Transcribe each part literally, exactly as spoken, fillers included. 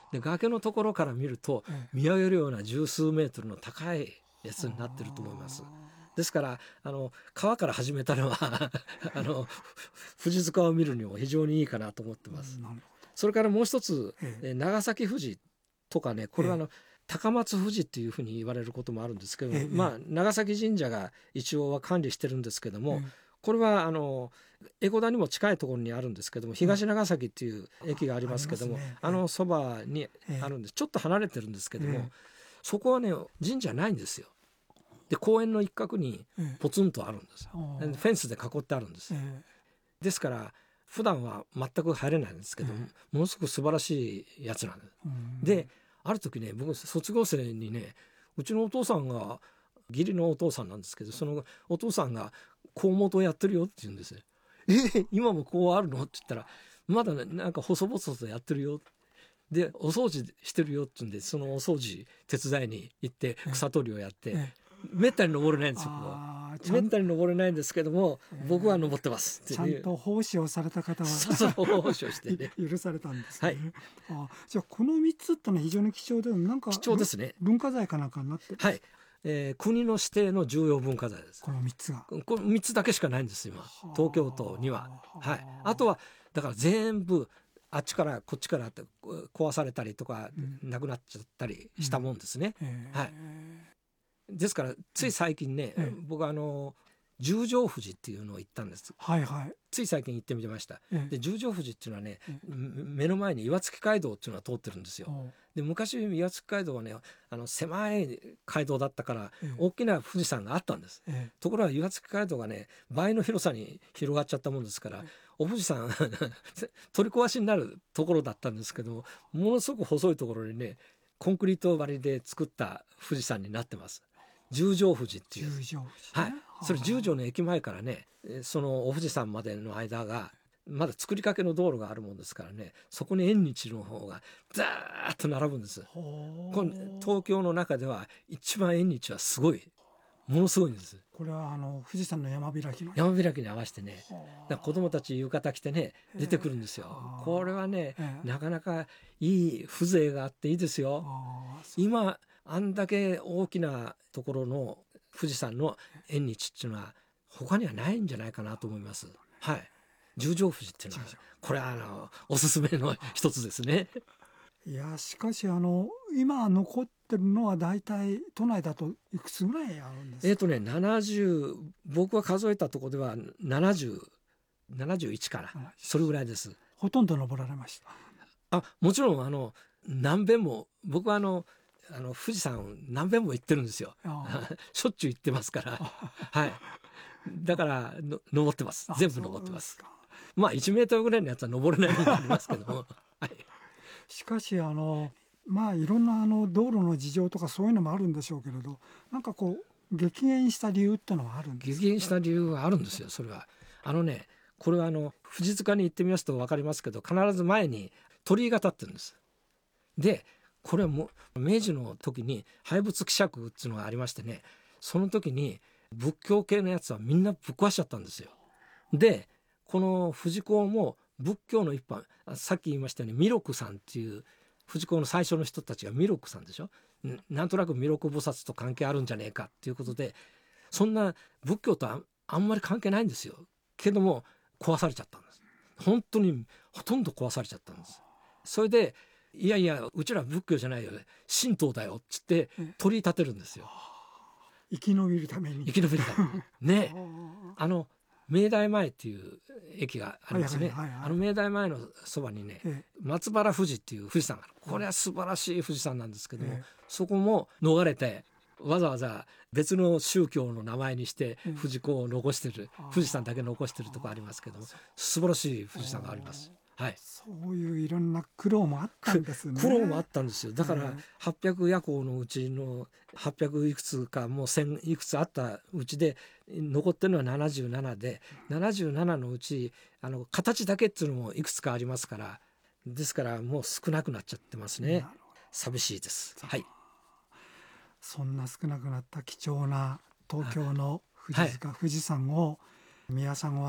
で崖のところから見ると見上げるような十数メートルの高いやつになってると思います。ですからあの川から始めたのはあの富士塚を見るにも非常にいいかなと思ってます。それからもう一つ、ええ、長崎富士とかね、これはあの、ええ、高松富士っていうふうに言われることもあるんですけど、ええ、まあ長崎神社が一応は管理してるんですけども、ええ、これはあの江古田にも近いところにあるんですけども、東長崎っていう駅がありますけども、あ, あのそばにあるんです、ちょっと離れてるんですけども、ええ、そこはね神社ないんですよ。で公園の一角にポツンとあるんです、ええ、フェンスで囲ってあるんです、ええ、ですから普段は全く入れないんですけど、ええ、ものすごく素晴らしいやつなんです、うん、である時ね、僕卒業生にね、うちのお父さんが義理のお父さんなんですけど、そのお父さんが河本をやってるよって言うんですよ。え今もこうあるのって言ったら、まだなんか細々とやってるよで、お掃除してるよって言うんで、そのお掃除手伝いに行って草取りをやって、ええ、めったに登れないんですよ。めったに登れないんですけども、えー、僕は登ってますっていう。 ちゃんと奉仕をされた方はそうそう奉仕をしてね許されたんですね、 はい、 あじゃあこのみっつってのは非常に貴重で、なんか貴重ですね。 文化財かなんかになってる。 はい、えー、国の指定の重要文化財です。 このみっつがこのみっつだけしかないんです今東京都には、はい、あとはだから全部あっちからこっちからって壊されたりとか、うん、なくなっちゃったりしたもんですね、うんはい、ですからつい最近ね、うん、僕はあの十条富士っていうのを行ったんです、 はいはい、 つい最近行ってみました、うん、で十条富士っていうのはね、うん、目の前に岩槻街道っていうのが通ってるんですよ。で昔岩槻街道はねあの狭い街道だったから、うん、大きな富士山があったんです、うん、ところが岩槻街道がね倍の広さに広がっちゃったもんですから、うん、お富士山取り壊しになるところだったんですけども、ものすごく細いところにねコンクリート張りで作った富士山になってます。十条富士っていう、 十条富士、 はい、それ十条の駅前からねそのお富士山までの間がまだ作りかけの道路があるもんですからね、そこに縁日の方がザーッと並ぶんです。この東京の中では一番縁日はすごい、ものすごいんです。 これはあの富士山の山開きの山開きに合わせてね、だから子供たち浴衣着てね出てくるんですよ。これはねなかなかいい風情があっていいですよ。今あんだけ大きなところの富士山の縁日っていうのは他にはないんじゃないかなと思います。はい、十条富士っていうのはこれはあのおすすめの一つですね。 いやしかしあの今残ってるのは大体都内だといくつぐらいあるんですか。 えっとねななじゅう、僕が数えたところではななじゅう、ななじゅういちかな、それぐらいです。 ほとんど登られました。 あもちろんあの何遍も僕はあのあの富士山何遍も行ってるんですよしょっちゅう行ってますからはい、だからの登ってます、全部登ってます。まあいちメートルぐらいのやつは登れないのがありますけども、はい、 しかしあのまあいろんなあの道路の事情とかそういうのもあるんでしょうけれど、なんかこう激減した理由ってのはあるんですか。 激減した理由はあるんですよ。それはあのねこれはあの富士塚に行ってみますと分かりますけど、必ず前に鳥居が立ってるんです。でこれはもう明治の時に廃仏毀釈っていうのがありましてね、その時に仏教系のやつはみんなぶっ壊しちゃったんですよ。でこの富士講も仏教の一般、さっき言いましたように弥勒さんっていう富士講の最初の人たちが弥勒さんでしょ。なんとなく弥勒菩薩と関係あるんじゃねえかっていうことで、そんな仏教と あ, あんまり関係ないんですよけども壊されちゃったんです。本当にほとんど壊されちゃったんです。それでいやいやうちら仏教じゃないよ神道だよっつって取り立てるんですよ。 生き延びるために。 生き延びるためにねあの明大前っていう駅がありますね、はいはいはいはい、あの明大前のそばにね、ええ、松原富士っていう富士山がある。これは素晴らしい富士山なんですけども、ええ、そこも逃れてわざわざ別の宗教の名前にして富士講を残してる、ええ、富士山だけ残してるとこありますけども、素晴らしい富士山があります。はい、 そういういろんな苦労もあったんですね。 苦労もあったんですよ。だからはっぴゃく夜行のうちのはっぴゃくいくつかもうせんいくつあったうちで残ってるのはななじゅうななで、ななじゅうななのうちあの形だけっていうのもいくつかありますから、ですからもう少なくなっちゃってますね。寂しいです。はい、 そんな少なくなった貴重な東京の富士塚、はい、富士山を宮さんは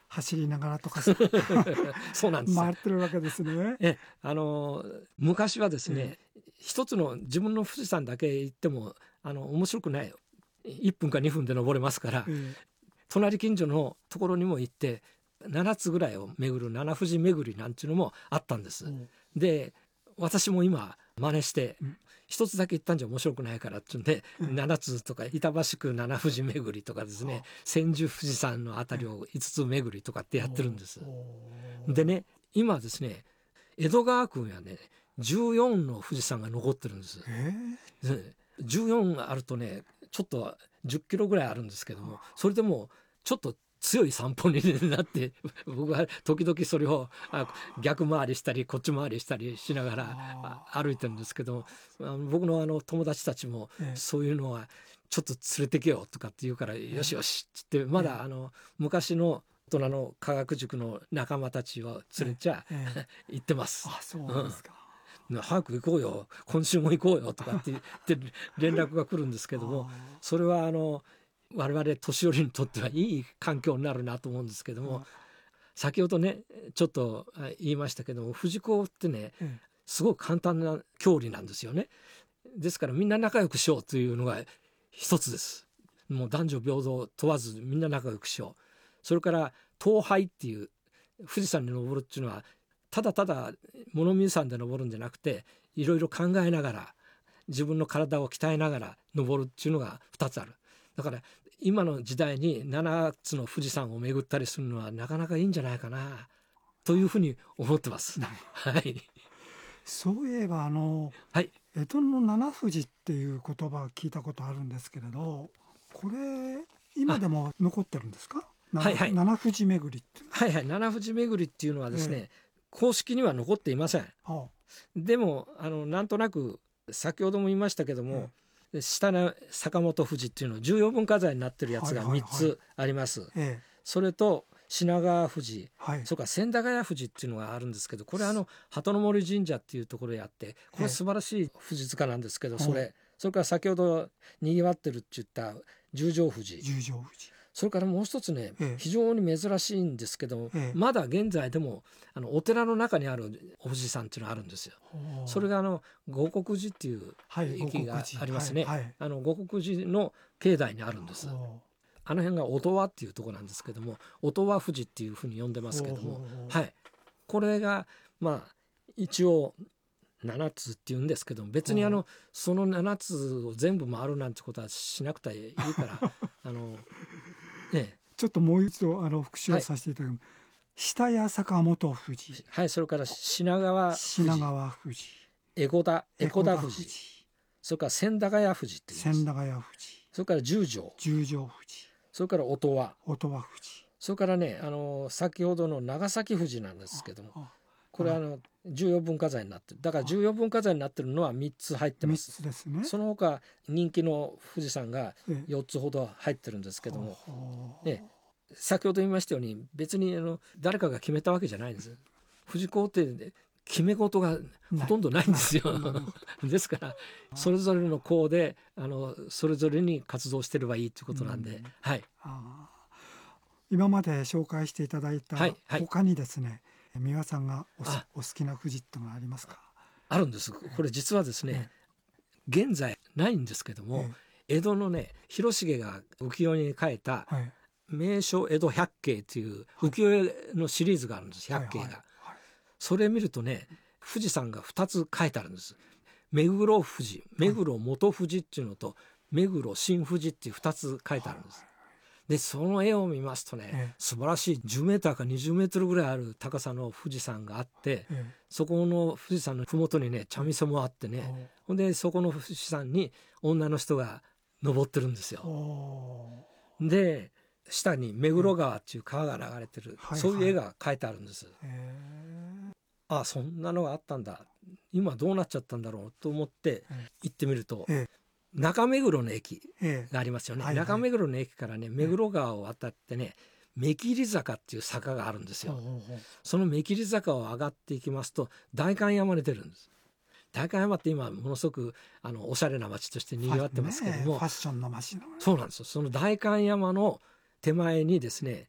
走りながらとかそうなんです回ってるわけですね。 えあの昔はですね、ええ、一つの自分の富士山だけ行ってもあの面白くないよ、いっぷんかにふんで登れますから、ええ、隣近所のところにも行ってななつぐらいを巡る七富士巡りなんていうのもあったんです、うん、で私も今真似して一つだけ行ったんじゃ面白くないからっていうんで、うん、ななつとか板橋区七富士巡りとかですね、千住富士山のあたりをいつつ巡りとかってやってるんです、うん、でね今ですね江戸川区にはねじゅうよんの富士山が残ってるんです、えー、じゅうよんあるとねちょっとじゅっキロぐらいあるんですけども、それでもちょっと強い散歩になって僕は時々それを逆回りしたりこっち回りしたりしながら歩いてるんですけど、僕のあの友達たちもそういうのはちょっと連れてけよとかって言うからよしよしってまだあの昔の大人の科学塾の仲間たちを連れちゃ行ってます。 あ、そうですか。 うん、早く行こうよ今週も行こうよとかって言って連絡が来るんですけども、それはあの我々年寄りにとってはいい環境になるなと思うんですけども、うん、先ほどねちょっと言いましたけども富士講ってね、うん、すごく簡単な教理なんですよね。ですからみんな仲良くしようというのが一つです。もう男女平等問わずみんな仲良くしよう。それから登拝っていう富士山に登るっていうのはただただ物見山で登るんじゃなくていろいろ考えながら自分の体を鍛えながら登るっていうのがふたつある。だから今の時代にななつの富士山を巡ったりするのはなかなかいいんじゃないかなというふうに思ってます。はい、 そういえばあの、はい、江戸の七富士っていう言葉を聞いたことあるんですけれど、これ今でも残ってるんですか？はいはい、七富士巡りって。 はいはい、七富士巡りっていうのはですね、ええ、公式には残っていません。はあ、でもあのなんとなく先ほども言いましたけども、ええ、下の坂本富士っていうのは重要文化財になってるやつがみっつあります、はいはいはい、それと品川富士、はい、それから千駄ヶ谷富士っていうのがあるんですけど、これあの鳩の森神社っていうところにあってこれ素晴らしい富士塚なんですけど、それそれから先ほどにぎわってるって言った十条富士、 十条富士、 それからもう一つね、ええ、非常に珍しいんですけど、ええ、まだ現在でもあのお寺の中にあるお富士山っていうのがあるんですよ。それがあの五国寺っていう駅がありますね、はいはい、あの五国寺の境内にあるんです。あの辺が音羽っていうところなんですけども、音羽富士っていうふうに呼んでますけども、はい、これがまあ一応ななつっていうんですけども、別にあのそのななつを全部回るなんてことはしなくていいからあのね、 ちょっともう一度あの復習をさせていただきます、はい、下谷坂本富士、 はい、それから品川富士、 品川富士、 江古田江古田富士、それから千駄ヶ谷富士っていうんです。 千駄ヶ谷富士、 それから十条十条富士、 それから音羽音羽富士、 それからねあの先ほどの長崎富士なんですけども、これはあの重要文化財になってる。だから重要文化財になってるのはみっつ入ってます。 みっつですね。 その他人気の富士山がよっつほど入ってるんですけども、ね、先ほど言いましたように別にあの誰かが決めたわけじゃないんです。富士講って決め事がほとんどないんですよ。ですからそれぞれの講であのそれぞれに活動してればいいということなんで、うん、はい。 あ、今まで紹介していただいた他にですね、はいはい、三輪さんが お, お好きな富士ってのがありますか？ あるんです。これ実はですね、ええ、現在ないんですけども、ええ、江戸のね広重が浮世絵に描いた名所江戸百景という浮世絵のシリーズがあるんです。百景が、はいはいはい、それ見るとね富士山がふたつ書いてあるんです。目黒富士、目黒元富士っていうのと目黒新富士っていうふたつ書いてあるんです。でその絵を見ますとね、ええ、素晴らしいじゅうメーターかにじゅうメートルぐらいある高さの富士山があって、ええ、そこの富士山の麓にね茶店もあってね、ほんでそこの富士山に女の人が登ってるんですよ。で下に目黒川っていう川が流れてる、ええ、そういう絵が描いてあるんです、はいはい、ああそんなのがあったんだ、今どうなっちゃったんだろうと思って行ってみると、ええ、中目黒の駅がありますよね、ええはいはい、中目黒の駅からね目黒川を渡ってね目切坂っていう坂があるんですよ、ええ、その目切坂を上がっていきますと代官山に出るんです。代官山って今ものすごくあのおしゃれな街として賑わってますけども、 ファッションの街の、ね、 そうなんですよ。その代官山の手前にですね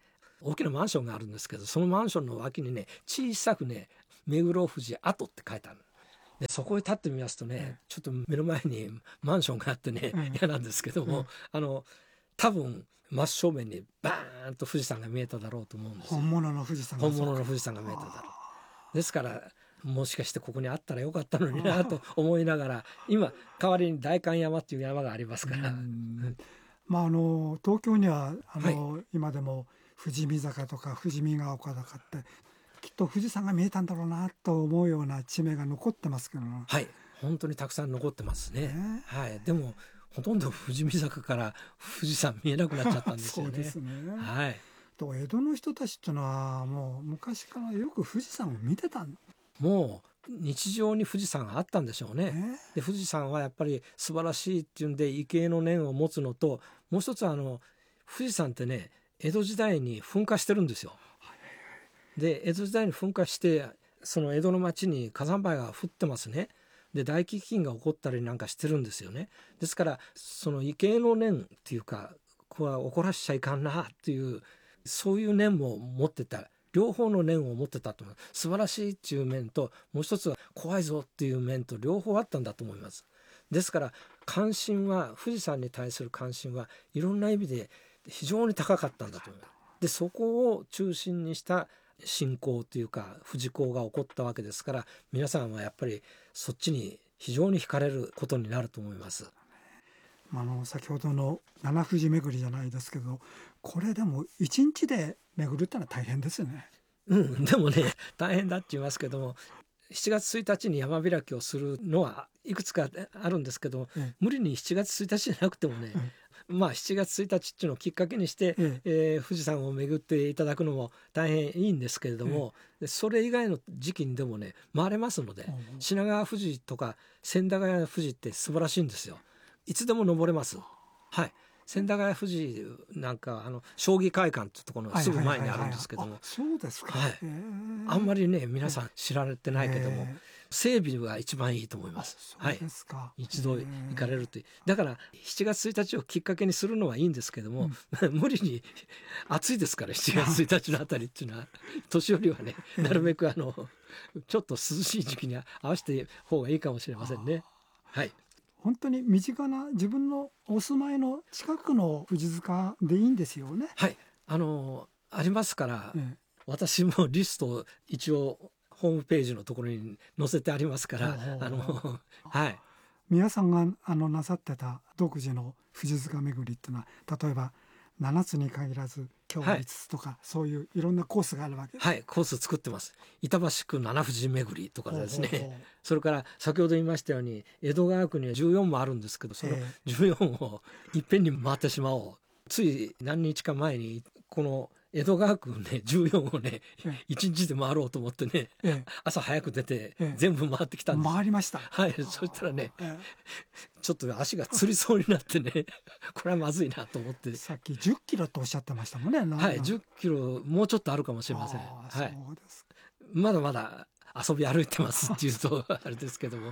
大きなマンションがあるんですけど、そのマンションの脇にね小さくね目黒富士跡って書いてある。でそこへ立ってみますとね、うん、ちょっと目の前にマンションがあってね、うん、嫌なんですけども、うん、あの多分真正面にバーンと富士山が見えただろうと思うんですよ。 本物の富士山が本物の富士山が見えただろう。ですからもしかしてここにあったらよかったのになと思いながら、今代わりに代官山っていう山がありますから、 まあ、あの東京にはあの、はい、今でも富士見坂とか富士見ヶ丘とかってきっと富士山が見えたんだろうなと思うような地名が残ってますけど、 はい、本当にたくさん残ってますね、ね、はい、でもほとんど富士見坂から富士山見えなくなっちゃったんですよね。 そうですね、 はい、 と江戸の人たちっていうのはもう昔からよく富士山を見てたんもう日常に富士山があったんでしょうね。で富士山はやっぱり素晴らしいっていうんで畏敬の念を持つのと、もう一つはあの富士山ってね江戸時代に噴火してるんですよ。で江戸時代に噴火してその江戸の町に火山灰が降ってますね。で大飢饉が起こったりなんかしてるんですよね。ですからその畏敬の念っていうかここは怒らしちゃいかんなっていうそういう念も持ってた、両方の念を持ってたと思う。素晴らしいっていう面ともう一つは怖いぞっていう面と両方あったんだと思います。ですから関心は富士山に対する関心はいろんな意味で非常に高かったんだと思います。でそこを中心にした信仰というか富士講が起こったわけですから、皆さんはやっぱりそっちに非常に惹かれることになると思います。 あの先ほどの七富士巡りじゃないですけど、これでも一日で巡るってのは大変ですよね。 うん、でもね大変だって言いますけども、しちがつついたちに山開きをするのはいくつかあるんですけど、うん、無理にしちがつついたちじゃなくてもね、うん、まあしちがつついたちっていうのをきっかけにして、うんえー、富士山を巡っていただくのも大変いいんですけれども、うん、それ以外の時期にでもね回れますので、うん、品川富士とか千駄ヶ谷富士って素晴らしいんですよ。いつでも登れます。はい、千駄ヶ谷富士なんかあの将棋会館ってところのすぐ前にあるんですけども、 そうですか、 はい、あんまりね皆さん知られてないけども整備が一番いいと思います。 そうですか、 はい、一度行かれるという。だからしちがつついたちをきっかけにするのはいいんですけども、うん、無理に暑いですからしちがつついたちのあたりっていうのは年寄りはねなるべくあのちょっと涼しい時期に合わせて方がいいかもしれませんね。はい、 本当に身近な自分のお住まいの近くの富士塚でいいんですよね。 はい、あのありますから、ええ、私もリストを一応ホームページのところに載せてありますから、あのはい、 皆さんがあのなさってた独自の富士塚巡りっていうのは例えばななつに限らず今日はいつつとか、はい、そういういろんなコースがあるわけです。 はい、コース作ってます。板橋区七富士巡りとかですね、ほうほうほう、それから先ほど言いましたように江戸川区にはじゅうよんもあるんですけど、そのじゅうよんをいっぺんに回ってしまおう。つい何日か前にこの江戸川区ねじゅうよんをね、ええ、いちにちで回ろうと思ってね、ええ、朝早く出て、ええ、全部回ってきたんです。 回りました。 はい、そしたらね、ええ、ちょっと足がつりそうになってねこれはまずいなと思って。 さっきじゅっキロとおっしゃってましたもんね。 はい、じゅっキロもうちょっとあるかもしれません。はい、そうです。まだまだ遊び歩いてますっていうとあれですけども、はい、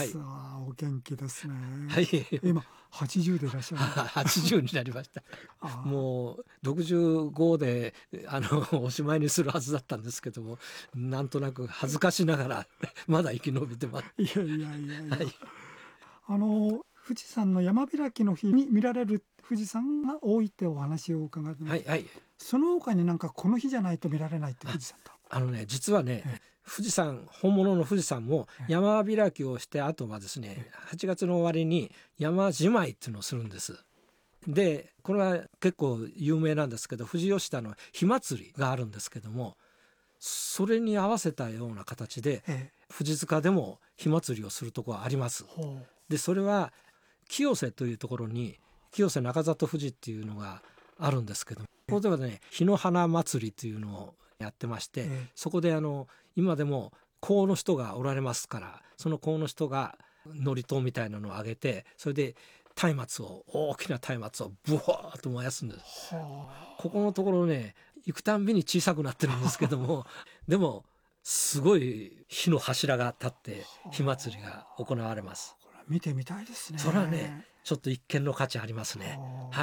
さあお元気ですね。 はい、 今はちじゅうでいらっしゃる。 はちじゅうになりましたもうろくじゅうごであのおしまいにするはずだったんですけども、なんとなく恥ずかしながらまだ生き延びてます。 いやいやいやいや、はい、あの富士山の山開きの日に見られる富士山が多いってお話を伺ってます、はいはい、その他になんかこの日じゃないと見られないって富士山とあ, あのね実はね、ええ、富士山本物の富士山も山開きをしてあとはですねはちがつの終わりに山じまいっていうのをするんです。でこれは結構有名なんですけど、富士吉田の火祭りがあるんですけども、それに合わせたような形で、ええ、富士塚でも火祭りをするところがあります。でそれは清瀬というところに清瀬中里富士っていうのがあるんですけど、ここではね火の花祭りというのをやってまして、ええ、そこであの今でも講の人がおられますから、その講の人が祝詞みたいなのをあげて、それで松明を大きな松明をブワーッと燃やすんです。ここのところね行くたんびに小さくなってるんですけどもでもすごい火の柱が立って火祭りが行われます。 これ見てみたいですね。 それはねちょっと一見の価値ありますね。はい、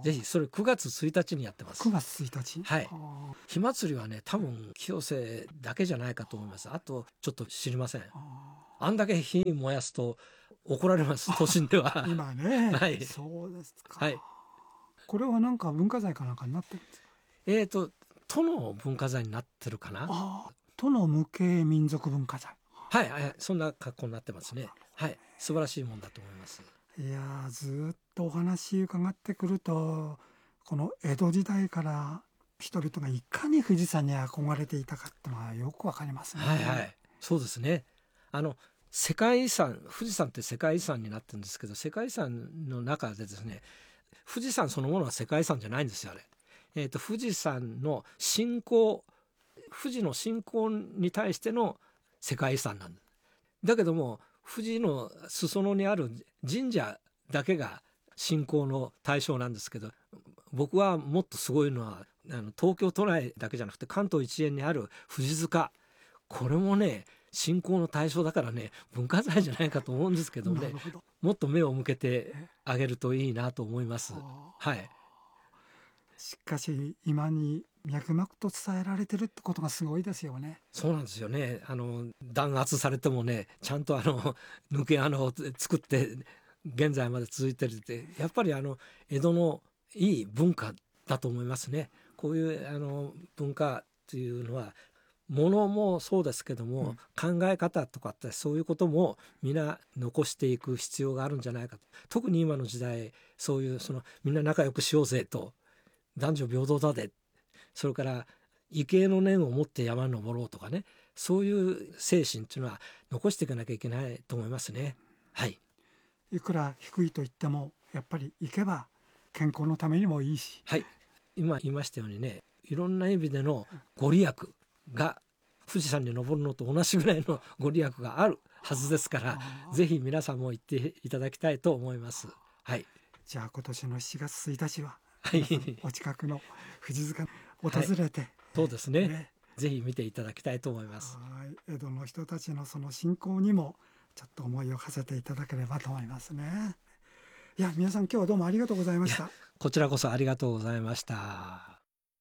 ぜひそれくがつついたちにやってます。 くがつついたち。 はい。火祭りはね、多分清瀬だけじゃないかと思います。あとちょっと知りません。あんだけ火燃やすと怒られます、都心では。 今ね。 はい。 そうですか。 はい。 これはなんか文化財かなんかになってるんですか？ えーと都の文化財になってるかな。 あ、都の無形民族文化財。 はい、はい、そんな格好になってますね。はい、素晴らしいもんだと思います。 いやー、ずっとお話伺ってくると、この江戸時代から人々がいかに富士山に憧れていたかってのはよくわかりますね。 はいはい、そうですね。あの世界遺産、富士山って世界遺産になってるんですけど、世界遺産の中でですね、富士山そのものは世界遺産じゃないんですよ、あれ。えーと、富士山の信仰、富士の信仰に対しての世界遺産なんだ。だけども富士の裾野にある神社だけが信仰の対象なんですけど、僕はもっとすごいのはあの東京都内だけじゃなくて関東一円にある富士塚、これもね信仰の対象だからね文化財じゃないかと思うんですけどね、もっと目を向けてあげるといいなと思います。はい。 しかし今に脈々と伝えられてるってことがすごいですよね。 そうなんですよね。あの弾圧されてもねちゃんとあの抜け穴を作って現在まで続いてるって、やっぱりあの江戸のいい文化だと思いますね。こういうあの文化っていうのは物もそうですけども、うん、考え方とかってそういうことも皆残していく必要があるんじゃないかと。特に今の時代そういうそのみんな仲良くしようぜと、男女平等だで、それから畏敬の念を持って山に登ろうとかね、そういう精神っていうのは残していかなきゃいけないと思いますね。はい。 いくら低いと言ってもやっぱり行けば健康のためにもいいし、 はい、今言いましたようにね、いろんな意味でのご利益が富士山に登るのと同じぐらいのご利益があるはずですから、ぜひ皆さんも行っていただきたいと思います。はい。 じゃあ今年のしちがつついたちは、 はい、 お近くの富士塚を訪れて、はい、 そうですね、ね、ぜひ見ていただきたいと思います。 はい、江戸の人たちのその信仰にもちょっと思いを馳せていただければと思いますね。いや、皆さん今日はどうもありがとうございました。 こちらこそありがとうございました。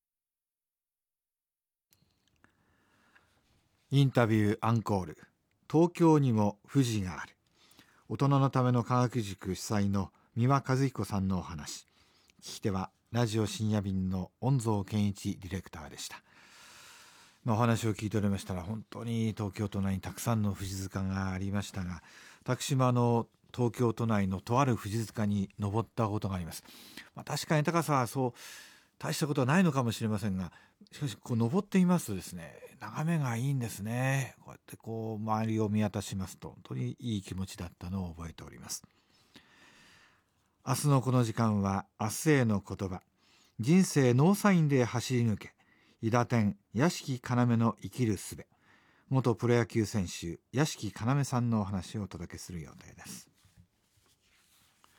インタビューアンコール、東京にも富士がある。大人のための科学塾主催の三輪和彦さんのお話。聞き手はラジオ深夜便の恩蔵健一ディレクターでした。まあ、お話を聞いておりましたら、本当に東京都内にたくさんの富士塚がありましたが、私もあの東京都内のとある富士塚に登ったことがあります。まあ、確かに高さはそう大したことはないのかもしれませんが、しかしこう登っていますとですね、眺めがいいんですね。こうやってこう周りを見渡しますと本当にいい気持ちだったのを覚えております。明日のこの時間は明日への言葉、人生ノーサインで走り抜け、伊田天屋敷要の生きるすべ、元プロ野球選手屋敷要さんのお話をお届けする予定です。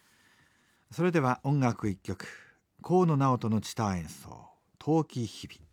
それでは音楽一曲、河野直人のチター演奏、遠き日々。